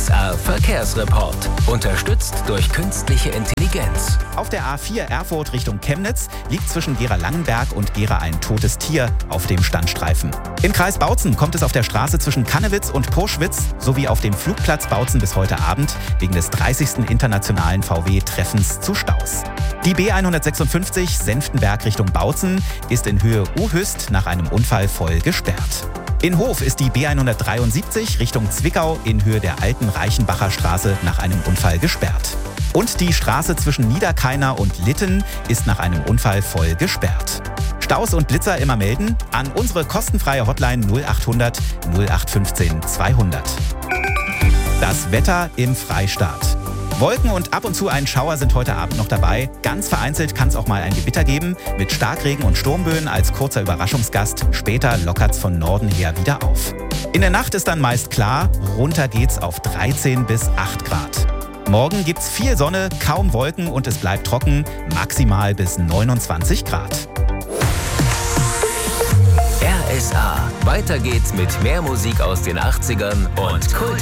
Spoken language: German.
RSA Verkehrsreport. Unterstützt durch künstliche Intelligenz. Auf der A4 Erfurt Richtung Chemnitz liegt zwischen Gera-Langenberg und Gera ein totes Tier auf dem Standstreifen. Im Kreis Bautzen kommt es auf der Straße zwischen Kannewitz und Purschwitz sowie auf dem Flugplatz Bautzen bis heute Abend wegen des 30. internationalen VW-Treffens zu Staus. Die B156 Senftenberg Richtung Bautzen ist in Höhe Uhüst nach einem Unfall voll gesperrt. In Hof ist die B173 Richtung Zwickau in Höhe der alten Reichenbacher Straße nach einem Unfall gesperrt. Und die Straße zwischen Niederkainer und Litten ist nach einem Unfall voll gesperrt. Staus und Blitzer immer melden an unsere kostenfreie Hotline 0800 0815 200. Das Wetter im Freistaat. Wolken und ab und zu ein Schauer sind heute Abend noch dabei. Ganz vereinzelt kann es auch mal ein Gewitter geben, mit Starkregen und Sturmböen als kurzer Überraschungsgast. Später lockert's von Norden her wieder auf. In der Nacht ist dann meist klar, runter geht's auf 13 bis 8 Grad. Morgen gibt's viel Sonne, kaum Wolken und es bleibt trocken, maximal bis 29 Grad. RSA. Weiter geht's mit mehr Musik aus den 80ern und Kult.